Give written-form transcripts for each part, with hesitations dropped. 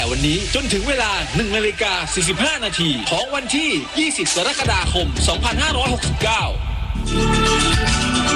วันนี้จนถึงเวลา 1:45 นาทีของวันที่ 20 กรกฎาคม 2569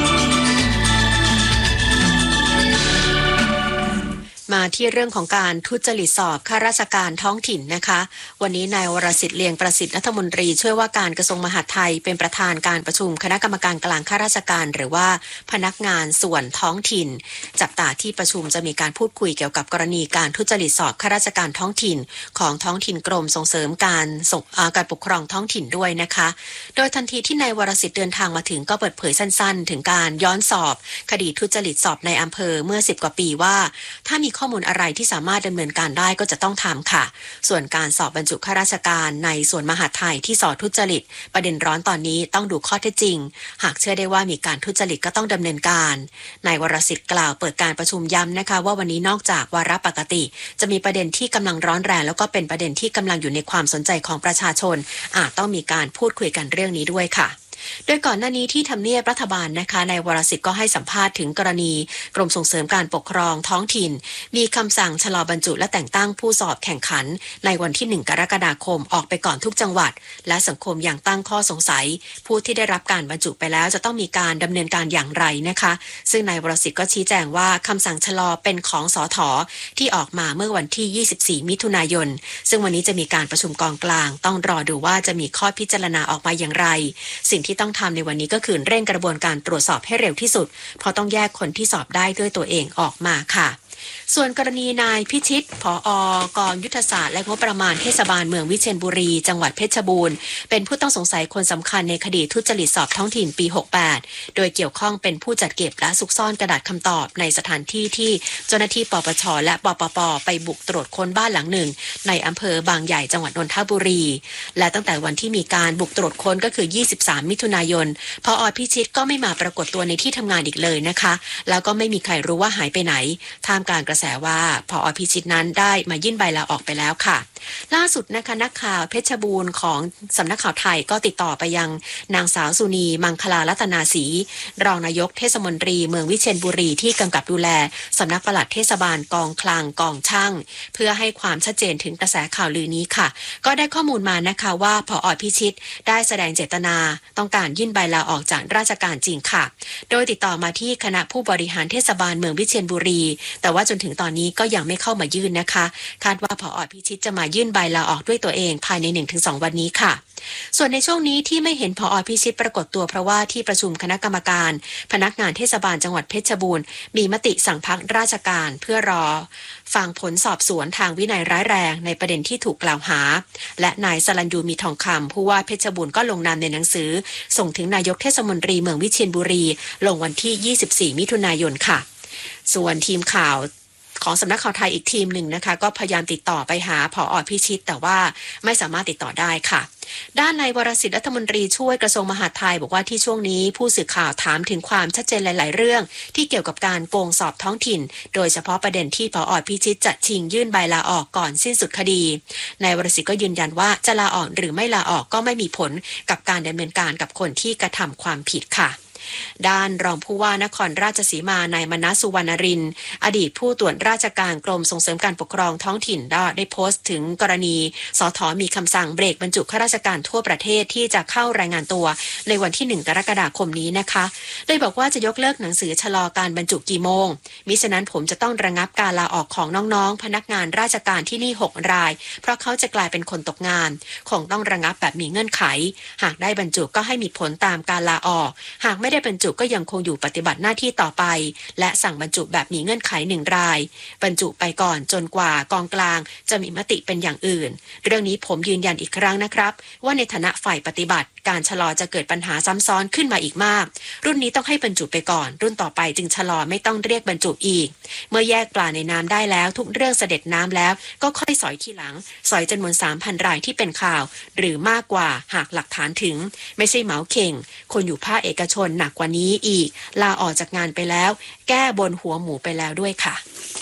มาที่เรื่องของการทุจริตสอบข้าราชการท้องถิ่นนะคะวันนี้นายวรสิทธิ์เลียงประสิทธิ์รัฐมนตรีช่วยว่าการกระทรวงมหาดไทยเป็นประธานการประชุมคณะกรรมการกลางข้าราชการหรือว่าพนักงานส่วนท้องถิ่นจับตาที่ประชุมจะมีการพูดคุยเกี่ยวกับกรณีการทุจริตสอบข้าราชการท้องถิ่นของท้องถิ่นกรมส่งเสริมการปกครองท้องถิ่นด้วยนะคะโดยทันทีที่นายวรสิทธิ์เดินทางมาถึงก็เปิดเผยสั้นๆถึงการย้อนสอบคดีทุจริตสอบในอำเภอเมื่อ10 กว่าปีว่าถ้ามีข้อมูลอะไรที่สามารถดำเนินการได้ก็จะต้องทำค่ะส่วนการสอบบรรจุข้าราชการในส่วนมหาดไทยที่สอบทุจริตประเด็นร้อนตอนนี้ต้องดูข้อเท็จจริงหากเชื่อได้ว่ามีการทุจริตก็ต้องดำเนินการนายวรสิทธิ์กล่าวเปิดการประชุมย้ำนะคะว่าวันนี้นอกจากวาระปกติจะมีประเด็นที่กำลังร้อนแรงแล้วก็เป็นประเด็นที่กำลังอยู่ในความสนใจของประชาชนอาจต้องมีการพูดคุยกันเรื่องนี้ด้วยค่ะโดยก่อนหน้านี้ที่ทำเนียบรัฐบาลนะคะนายวรสิทธิ์ก็ให้สัมภาษณ์ถึงกรณีกรมส่งเสริมการปกครองท้องถิ่นมีคำสั่งชะลอบรรจุและแต่งตั้งผู้สอบแข่งขันในวันที่1 กรกฎาคมออกไปก่อนทุกจังหวัดและสังคมยังตั้งข้อสงสัยผู้ที่ได้รับการบรรจุไปแล้วจะต้องมีการดำเนินการอย่างไรนะคะซึ่งนายวรสิทธิ์ก็ชี้แจงว่าคำสั่งชะลอเป็นของสถ.ที่ออกมาเมื่อวันที่24 มิถุนายนซึ่งวันนี้จะมีการประชุมกองกลางต้องรอดูว่าจะมีข้อพิจารณาออกมาอย่างไรสิ่งที่ต้องทำในวันนี้ก็คือเร่งกระบวนการตรวจสอบให้เร็วที่สุดเพราะต้องแยกคนที่สอบได้ด้วยตัวเองออกมาค่ะส่วนกรณีนายพิชิตผอกองยุทธศาสตร์และงบประมาณเทศบาลเมืองวิเชียรบุรีจังหวัดเพชรบูรณ์เป็นผู้ต้องสงสัยคนสำคัญในคดีทุจริตสอบท้องถิ่นปี 68โดยเกี่ยวข้องเป็นผู้จัดเก็บและซุกซ่อนกระดาษคำตอบในสถานที่ที่เจ้าหน้าที่ปปชและปปปไปบุกตรวจค้นบ้านหลังหนึ่งในอำเภอบางใหญ่จังหวัดนนทบุรีและตั้งแต่วันที่มีการบุกตรวจค้นก็คือ23 มิถุนายนผอ.พิชิตก็ไม่มาปรากฏตัวในที่ทำงานอีกเลยนะคะแล้วก็ไม่มีใครรู้ว่าหายไปไหนท่ามกลางกระแสว่าผอ.พิชิตนั้นได้มายื่นใบลาออกไปแล้วค่ะล่าสุดนะคะนักข่าวเพชรบูรณ์ของสำนักข่าวไทยก็ติดต่อไปยังนางสาวสุนีมังคลารัตนาศรีรองนายกเทศมนตรีเมืองวิเชียรบุรีที่กำกับดูแลสำนักปลัดเทศบาลกองคลังกองช่างเพื่อให้ความชัดเจนถึงกระแสข่าวลือนี้ค่ะก็ได้ข้อมูลมานะคะว่าผอ.พิชิตได้แสดงเจตนาต้องการยื่นใบลาออกจากราชการจริงค่ะโดยติดต่อมาที่คณะผู้บริหารเทศบาลเมืองวิเชียรบุรีแต่ว่าจนถึงตอนนี้ก็ยังไม่เข้ามายื่นนะคะคาดว่าผอ.พิชิตจะมายื่นใบลาออกด้วยตัวเองภายใน 1-2 วันนี้ค่ะส่วนในช่วงนี้ที่ไม่เห็นผอ.พิชิตปรากฏตัวเพราะว่าที่ประชุมคณะกรรมการพนักงานเทศบาลจังหวัดเพชรบูรณ์มีมติสั่งพักราชการเพื่อรอฟังผลสอบสวนทางวินัยร้ายแรงในประเด็นที่ถูกกล่าวหาและนายสรัญยูมีทองคำผู้ว่าเพชรบูรณ์ก็ลงนามในหนังสือส่งถึงนายกเทศมนตรีเมืองวิเชียรบุรีลงวันที่24 มิถุนายนค่ะส่วนทีมข่าวของสำนักข่าวไทยอีกทีมหนึ่งนะคะก็พยายามติดต่อไปหาผอ.พิชิตแต่ว่าไม่สามารถติดต่อได้ค่ะด้านนายวรสิทธิ์รัฐมนตรีช่วยกระทรวงมหาดไทยบอกว่าที่ช่วงนี้ผู้สื่อข่าวถามถึงความชัดเจนหลายๆเรื่องที่เกี่ยวกับการโกงสอบท้องถิ่นโดยเฉพาะประเด็นที่ผอ.พิชิตจะชิงยื่นใบลาออกก่อนสิ้นสุดคดีนายวรสิทธิ์ก็ยืนยันว่าจะลาออกหรือไม่ลาออกก็ไม่มีผลกับการดำเนินการกับคนที่กระทำความผิดค่ะด้านรองผู้ว่านครราชสีมานายมนัสสุวรรณรินทร์อดีตผู้ตรวจราชการกรมส่งเสริมการปกครองท้องถิ่นได้โพสต์ถึงกรณีสถ.มีคำสั่งเบรกบรรจุข้าราชการทั่วประเทศที่จะเข้ารายงานตัวในวันที่1 กรกฎาคมนี้นะคะโดยบอกว่าจะยกเลิกหนังสือชะลอการบรรจุกี่โมงมิฉะนั้นผมจะต้องระงับการลาออกของน้องๆพนักงานราชการที่นี่6 รายเพราะเขาจะกลายเป็นคนตกงานคงต้องระงับแบบมีเงื่อนไขหากได้บรรจุก็ให้มีผลตามการลาออกหากไม่ได้บรรจุก็ยังคงอยู่ปฏิบัติหน้าที่ต่อไปและสั่งบรรจุแบบมีเงื่อนไข1 รายบรรจุไปก่อนจนกว่ากองกลางจะมีมติเป็นอย่างอื่นเรื่องนี้ผมยืนยันอีกครั้งนะครับว่าในฐานะฝ่ายปฏิบัติการชะลอจะเกิดปัญหาซ้ำซ้อนขึ้นมาอีกมากรุ่นนี้ต้องให้บรรจุไปก่อนรุ่นต่อไปจึงชะลอไม่ต้องเรียกบรรจุอีกเมื่อแยกปลาในน้ำได้แล้วทุกเรื่องเสด็จน้ำแล้วก็ค่อยสอยทีหลังสอยจำนวน 3,000 รายที่เป็นข่าวหรือมากกว่าหากหลักฐานถึงไม่ใช่เหมาเข่งคนอยู่ภาคเอกชนหนักกว่านี้อีกลาออกจากงานไปแล้วแก้บนหัวหมูไปแล้วด้วยค่ะ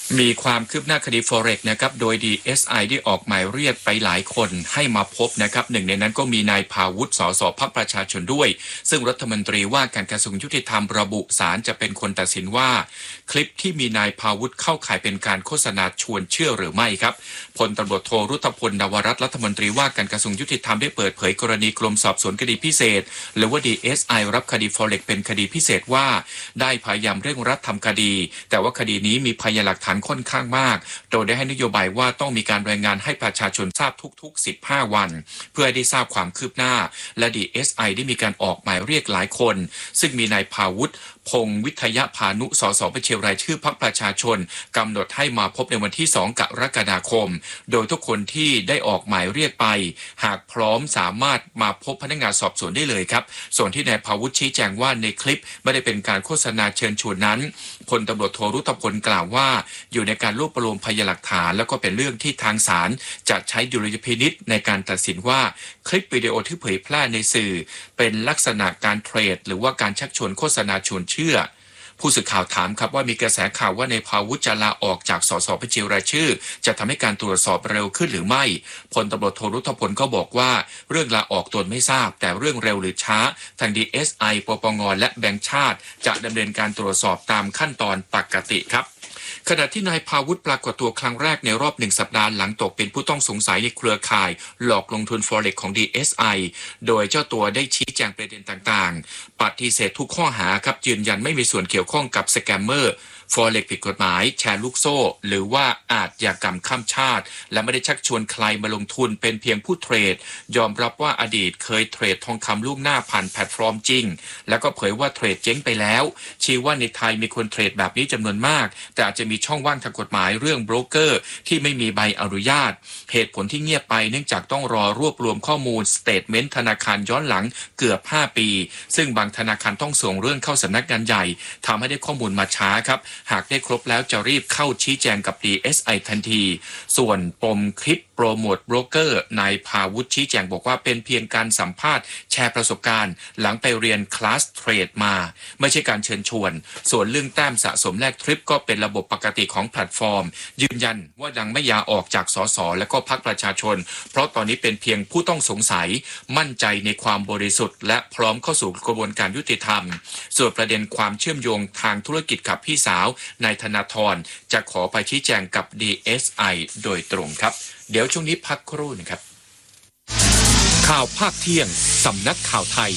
มีความคืบหน้าคดี Forex นะครับโดย DSI ได้ออกหมายเรียกไปหลายคนให้มาพบนะครับหนึ่งในนั้นก็มีนายภาวุฒิ สส พรรคประชาชนด้วยซึ่งรัฐมนตรีว่าการกระทรวงยุติธรรมระบุศาลจะเป็นคนตัดสินว่าคลิปที่มีนายภาวุฒิเข้าข่ายเป็นการโฆษณาชวนเชื่อหรือไม่ครับพลตำรวจโทรุตพล นวรัตน์รัฐมนตรีว่าการกระทรวงยุติธรรมได้เปิดเผยกรณีกรมสอบสวนคดีพิเศษหรือว่า DSI รับคดี Forex เป็นคดีพิเศษว่าได้พยายามเร่งรัดทำคดีแต่ว่าคดีนี้มีพยานหลักฐานค่อนข้างมากโดยได้ให้นโยบายว่าต้องมีการรายงานให้ประชาชนทราบทุกๆ15วันเพื่อได้ทราบความคืบหน้าและ DSI ได้มีการออกหมายเรียกหลายคนซึ่งมีนายภาวุฒิ พงษ์วิทยพานุ สส บัญชีรายชื่อพรรคประชาชนกำหนดให้มาพบในวันที่2 กรกฎาคมโดยทุกคนที่ได้ออกหมายเรียกไปหากพร้อมสามารถมาพบพนักงานสอบสวนได้เลยครับส่วนที่นายภาวุฒิชี้แจงว่าในคลิปไม่ได้เป็นการโฆษณาเชิญชวนนั้นพลตำรวจโทรุตพลกล่าวว่าอยู่ในการรวบรวมพยานหลักฐานแล้วก็เป็นเรื่องที่ทางศาลจะใช้ดุลยพินิจในการตัดสินว่าคลิปวิดีโอที่เผยแพร่ในสื่อเป็นลักษณะการเทรดหรือว่าการชักชวนโฆษณาชวนเชื่อผู้สื่อข่าวถามครับว่ามีกระแสข่าวว่าในภาวุฒิจะลาออกจากสสบัญชีรายชื่อจะทำให้การตรวจสอบเร็วขึ้นหรือไม่พลตำรวจโทรุตพลก็บอกว่าเรื่องลาออกตนไม่ทราบแต่เรื่องเร็วหรือช้าทาง DSI ปปงและแบงก์ชาติจะดำเนินการตรวจสอบตามขั้นตอนปกติครับขณะที่นายภาวุฒิปรากฏตัวครั้งแรกในรอบ1 สัปดาห์หลังตกเป็นผู้ต้องสงสัยในเครือข่ายหลอกลงทุน Forex ของ DSI โดยเจ้าตัวได้ชี้แจงประเด็นต่างๆปฏิเสธทุกข้อหาครับยืนยันไม่มีส่วนเกี่ยวข้องกับสแกมเมอร์Forex ผิดกฎหมายแชร์ลูกโซ่หรือว่าอาชญากรรมข้ามชาติและไม่ได้ชักชวนใครมาลงทุนเป็นเพียงผู้เทรดยอมรับว่าอดีตเคยเทรดทองคำล่วงหน้าผ่านแพลตฟอร์มจริงแล้วก็เผยว่าเทรดเจ๊งไปแล้วชี้ว่าในไทยมีคนเทรดแบบนี้จำนวนมากแต่อาจจะมีช่องว่างทางกฎหมายเรื่องโบรกเกอร์ที่ไม่มีใบอนุญาตเหตุผลที่เงียบไปเนื่องจากต้องรอรวบรวมข้อมูลสเตทเมนต์ธนาคารย้อนหลังเกือบ5 ปีซึ่งบางธนาคารต้องส่งเรื่องเข้าสำนักงานใหญ่ทำให้ได้ข้อมูลมาช้าครับหากได้ครบแล้วจะรีบเข้าชี้แจงกับ DSI ทันทีส่วนปมคลิปโปรโมทโบรกเกอร์นายภาวุฒิชี้แจงบอกว่าเป็นเพียงการสัมภาษณ์แชร์ประสบการณ์หลังไปเรียนคลาสเทรดมาไม่ใช่การเชิญชวนส่วนเรื่องแต้มสะสมแลกทริปก็เป็นระบบปกติของแพลตฟอร์มยืนยันว่ายังไม่อยากออกจากสสและก็พรรคประชาชนเพราะตอนนี้เป็นเพียงผู้ต้องสงสัยมั่นใจในความบริสุทธิ์และพร้อมเข้าสู่กระบวนการยุติธรรมส่วนประเด็นความเชื่อมโยงทางธุรกิจกับพี่สาวนายธนาธรจะขอไปชี้แจงกับ DSI โดยตรงครับเดี๋ยวช่วงนี้พักครู่นะครับข่าวภาคเที่ยงสำนักข่าวไทย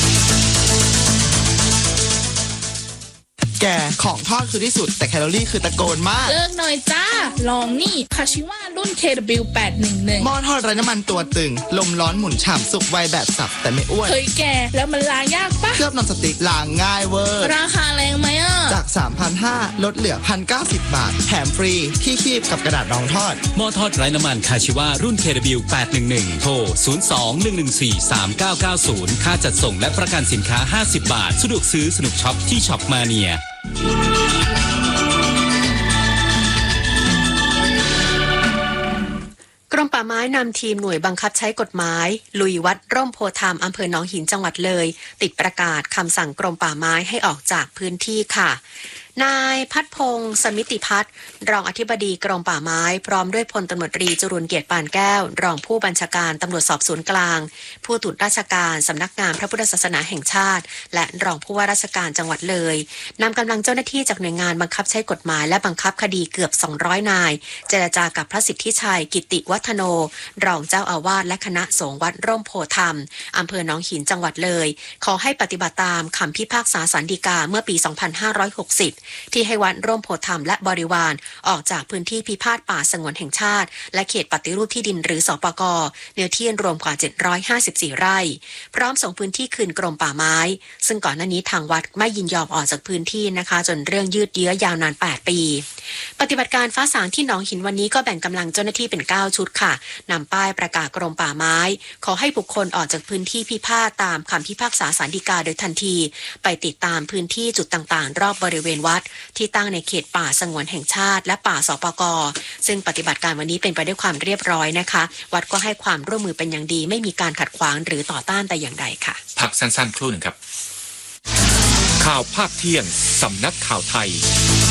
แกของทอดคือที่สุดแต่แคลอรี่คือตะโกนมากเลิกหน่อยจ้าลองนี่คาชิวะรุ่น KW811 หม้อทอดไร้น้ำมันตัวตึงลมร้อนหมุนฉ่ำสุกไวแบบสับแต่ไม่อ้วนเฮ้ยแกแล้วมันล้างยากปะเคลือบนอนสติ๊กล้างง่ายเวอร์ราคาแรงไหมอ่ะจาก 3,500 ลดเหลือ 1,090 บาทแถมฟรีที่คีบกับกระดาษรองทอดหม้อทอดไร้น้ำมันคาชิวะรุ่น KW811 โทร 02-114-3990 ค่าจัดส่งและประกันสินค้า50 บาทสะดวกซื้อสนุกช็อปที่ช็อปมาเนียกรมป่าไม้นำทีมหน่วยบังคับใช้กฎหมายลุยวัดร่มโพธามอำเภอหนองหินจังหวัดเลยติดประกาศคำสั่งกรมป่าไม้ให้ออกจากพื้นที่ค่ะนายพัฒพงศ์สมิติพัฒน์รองอธิบดีกรมป่าไม้พร้อมด้วยพลตำรวจตรีจรูญเกียรติปานแก้วรองผู้บัญชาการตำรวจสอบสวนกลางผู้ตรวจราชการสำนักงานพระพุทธศาสนาแห่งชาติและรองผู้ว่าราชการจังหวัดเลยนำกำลังเจ้าหน้าที่จากหน่วยงานบังคับใช้กฎหมายและบังคับคดีเกือบ200นายเจรจากับพระสิทธิชัยกิติวัฒโนรองเจ้าอาวาสและคณะสงฆ์วัดร่มโพธามอำเภอหนองหินจังหวัดเลยขอให้ปฏิบัติตามคำพิพากษาศาลฎีกาเมื่อปี2560ที่ให้วัดร่มโพธามและบริวารออกจากพื้นที่พิพาทป่าสงวนแห่งชาติและเขตปฏิรูปที่ดินหรือสปก.เนื้อที่รวมกว่า754ไร่พร้อมส่งพื้นที่คืนกรมป่าไม้ซึ่งก่อนหน้านี้ทางวัดไม่ยินยอมออกจากพื้นที่นะคะจนเรื่องยืดเยื้อยาวนาน8ปีปฏิบัติการฟ้าสางที่หนองหินวันนี้ก็แบ่งกำลังเจ้าหน้าที่เป็น9ชุดค่ะนำป้ายประกาศกรมป่าไม้ขอให้บุคคลออกจากพื้นที่พิพาทตามคำพิพากษาศาลฎีกาโดยทันทีไปติดตามพื้นที่จุดต่างๆรอบบริเวณวัดที่ตั้งในเขตป่าสงวนแห่งชาติและป่าสปก.ซึ่งปฏิบัติการวันนี้เป็นไปด้วยความเรียบร้อยนะคะวัดก็ให้ความร่วมมือเป็นอย่างดีไม่มีการขัดขวางหรือต่อต้านแต่อย่างใดค่ะพักสั้นๆครู่หนึ่งครับข่าวภาคเที่ยงสำนักข่าวไทย